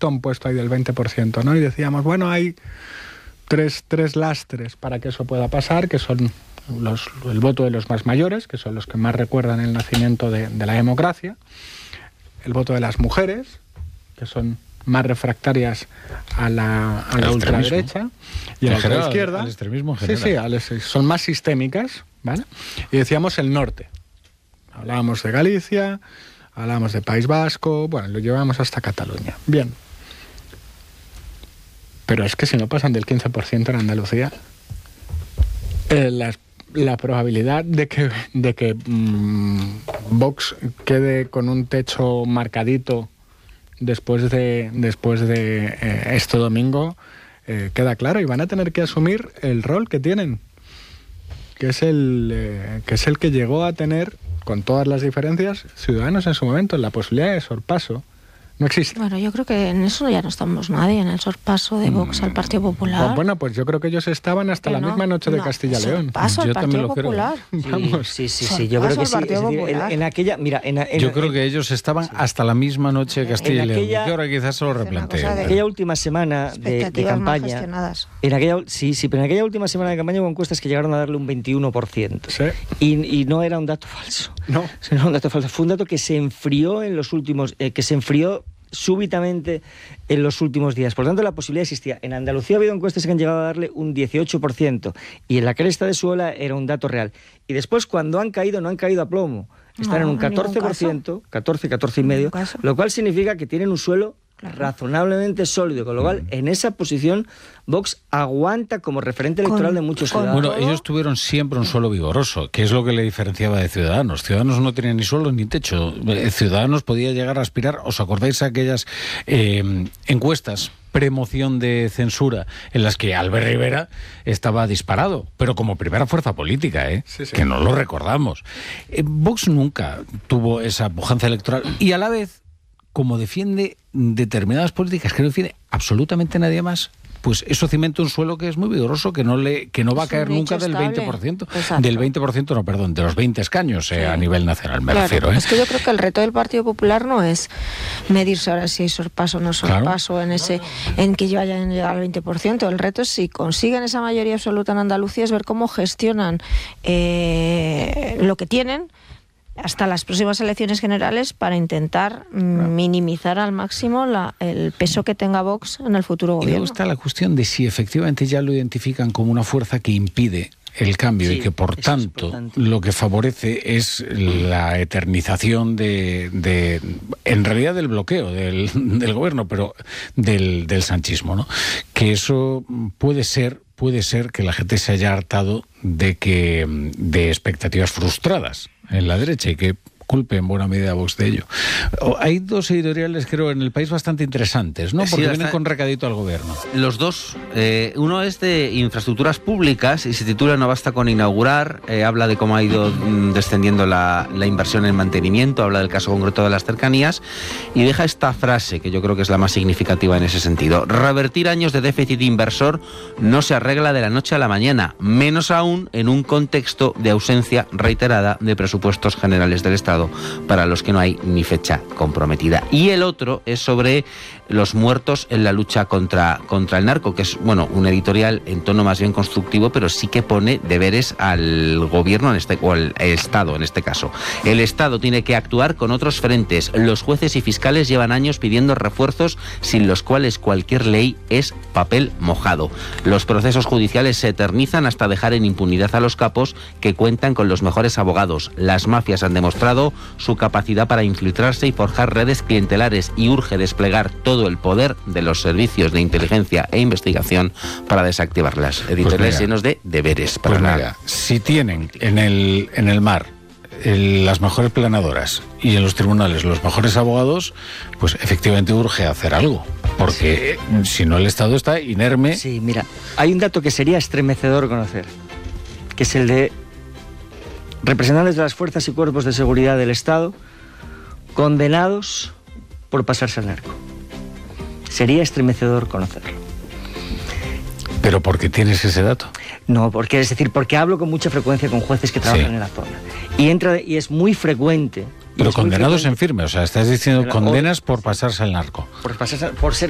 listón puesto ahí del 20%, ¿no? Y decíamos, bueno, hay tres lastres para que eso pueda pasar, que son el voto de los más mayores, que son los que más recuerdan el nacimiento de la democracia, el voto de las mujeres, que son más refractarias a la ultraderecha, y a la izquierda, al extremismo en general. Sí, son más sistémicas, ¿vale? Y decíamos el norte. Hablábamos de Galicia, hablábamos de País Vasco, bueno, lo llevamos hasta Cataluña. Bien. Pero es que si no pasan del 15% en Andalucía, la probabilidad de que Vox quede con un techo marcadito después de este domingo queda claro, y van a tener que asumir el rol que tienen, que es el que llegó a tener, con todas las diferencias, Ciudadanos en su momento. La posibilidad de sorpaso no existe. Bueno, yo creo que en eso ya no estamos nadie, en el sorpaso de Vox al Partido Popular. Bueno, pues yo creo que ellos estaban hasta la misma noche de Castilla y León. Sorpaso al Partido Popular. Vamos. Sí, yo creo que sí. Es decir, en aquella, yo creo que ellos estaban hasta la misma noche de Castilla y León. Y ahora quizás se lo replanteen. En aquella última semana de campaña, pero en aquella última semana de campaña hubo encuestas que llegaron a darle un 21%. ¿Sí? Y no era un dato falso. No era un dato falso. Fue un dato que se enfrió súbitamente en los últimos días. Por lo tanto, la posibilidad existía. En Andalucía ha habido encuestas que han llegado a darle un 18%, y en la cresta de su ola era un dato real. Y después, cuando han caído, no han caído a plomo. Están en un 14%, 14,5%, lo cual significa que tienen un suelo razonablemente sólido, con lo cual en esa posición Vox aguanta como referente electoral de muchos ciudadanos. Bueno, ellos tuvieron siempre un suelo vigoroso, que es lo que le diferenciaba de Ciudadanos. Ciudadanos no tenía ni suelo ni techo. Ciudadanos podía llegar a aspirar, ¿os acordáis de aquellas encuestas premoción de censura en las que Albert Rivera estaba disparado, pero como primera fuerza política, Sí. Que no lo recordamos? Vox nunca tuvo esa pujanza electoral, y a la vez, como defiende determinadas políticas que no defiende absolutamente nadie más, pues eso cimenta un suelo que es muy vigoroso, que no va a caer nunca del 20%. Exacto. Del 20%, no, perdón, de los 20 escaños a nivel nacional, me refiero. Es que yo creo que el reto del Partido Popular no es medirse ahora si hay sorpaso o no sorpaso, en que vayan a llegar al 20%. El reto es, si consiguen esa mayoría absoluta en Andalucía, es ver cómo gestionan lo que tienen hasta las próximas elecciones generales para intentar minimizar al máximo el peso que tenga Vox en el futuro gobierno. Y luego está la cuestión de si efectivamente ya lo identifican como una fuerza que impide el cambio, y que por tanto lo que favorece es la eternización en realidad del bloqueo del gobierno, pero del sanchismo, ¿no? Que eso puede ser que la gente se haya hartado de expectativas frustradas en la derecha, y que culpe en buena medida a Vox de ello. Hay dos editoriales, creo, en El País bastante interesantes, ¿no? Porque vienen con recadito al gobierno. Los dos. Uno es de infraestructuras públicas y se titula "No basta con inaugurar". Habla de cómo ha ido descendiendo la inversión en mantenimiento, habla del caso concreto de las cercanías, y deja esta frase que yo creo que es la más significativa en ese sentido: revertir años de déficit inversor no se arregla de la noche a la mañana, menos aún en un contexto de ausencia reiterada de presupuestos generales del Estado, para los que no hay ni fecha comprometida. Y el otro es sobre los muertos en la lucha contra el narco, que es, un editorial en tono más bien constructivo, pero sí que pone deberes al gobierno, o al Estado en este caso. El Estado tiene que actuar con otros frentes. Los jueces y fiscales llevan años pidiendo refuerzos, sin los cuales cualquier ley es papel mojado. Los procesos judiciales se eternizan hasta dejar en impunidad a los capos, que cuentan con los mejores abogados. Las mafias han demostrado su capacidad para infiltrarse y forjar redes clientelares, y urge desplegar todo el poder de los servicios de inteligencia e investigación para desactivarlas. Editoriales llenos de deberes para nada. Si tienen en el mar las mejores planadoras y en los tribunales los mejores abogados, pues efectivamente urge hacer algo, porque si no el Estado está inerme. Sí, mira, hay un dato que sería estremecedor conocer, que es el de representantes de las fuerzas y cuerpos de seguridad del Estado condenados por pasarse al narco. Sería estremecedor conocerlo. ¿Pero por qué tienes ese dato? No, porque hablo con mucha frecuencia con jueces que trabajan en la zona. Y es muy frecuente. Pero condenados en firme, o sea, estás diciendo condenas por pasarse al narco. Por ser